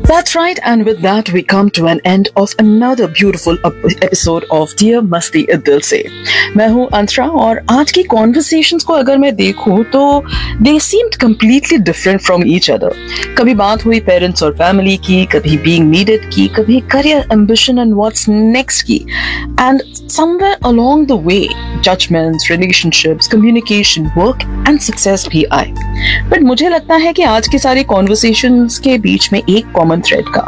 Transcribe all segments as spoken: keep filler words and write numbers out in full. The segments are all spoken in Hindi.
That's right, and with that we come to an end of another beautiful episode of Dear Masti Dil Se. मैं हूँ अंतरा और आज की कॉन्वर्सेशंस को अगर मैं देखूँ तो they seemed completely different from each other. कभी बात हुई पेरेंट्स और फैमिली की, कभी being needed की, कभी career ambition and what's next की, and somewhere along the way judgments, relationships, communication, work and success भी आए. But मुझे लगता है कि आज की सारी कॉन्वर्सेशंस के बीच में एक कॉमन थ्रेड का,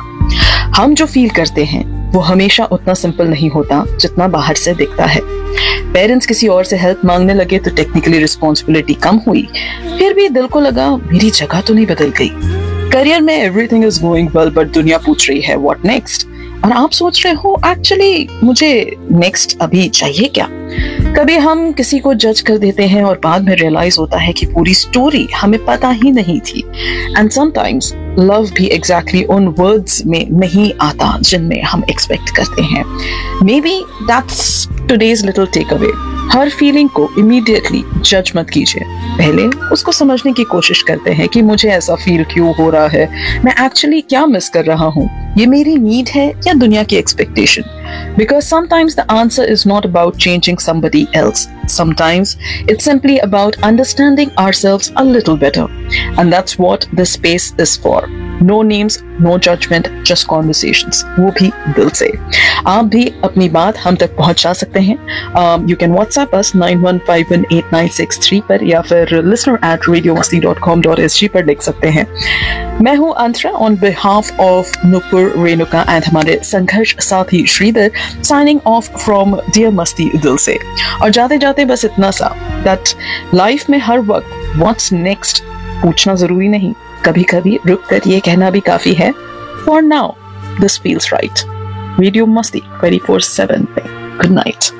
हम जो फील करते हैं वो हमेशा उतना सिंपल नहीं होता जितना बाहर से दिखता है. पेरेंट्स किसी और से हेल्प मांगने लगे तो टेक्निकली रिस्पॉन्सिबिलिटी कम हुई, फिर भी दिल को लगा मेरी जगह तो नहीं बदल गई. करियर में everything is going well but दुनिया पूछ रही है व्हाट नेक्स्ट, और आप सोच रहे हो एक्चुअली मुझे नेक्स्ट अभी चाहिए क्या. कभी हम किसी को जज कर देते हैं और बाद में रियलाइज होता है कि पूरी स्टोरी हमें पता ही नहीं थी. एंड समटाइम्स लव भी एग्जैक्टली उन वर्ड्स में नहीं आता जिनमें हम एक्सपेक्ट करते हैं. May be that's today's little take away. Her feeling को इमीडिएटली जज मत कीजिए, पहले उसको समझने की कोशिश करते हैं कि मुझे ऐसा फील क्यों हो रहा है, मैं एक्चुअली क्या मिस कर रहा हूँ, ये मेरी नीड है या दुनिया की expectation. Because sometimes the answer is not about changing somebody else. Sometimes it's simply about understanding ourselves a little better. And that's what this space is for. No names, no judgment, just conversations. वो भी दिल से. आप भी अपनी बात हम तक पहुंचा सकते हैं. um, You can WhatsApp us nine one five one eight nine six three पर या फिर listener at radio masti dot com dot s g पर लिख सकते हैं. मैं हूँ अंतरा on behalf of Nupur, Renuka and हमारे संघर्ष साथी Shridhar signing off from Dear Masti Dil Se. और जाते जाते बस इतना सा that life में हर वक्त what's next पूछना जरूरी नहीं, कभी कभी रुक कर ये कहना भी काफी है. For now, this feels right. Radio Masti twenty-four seven पे. Good night.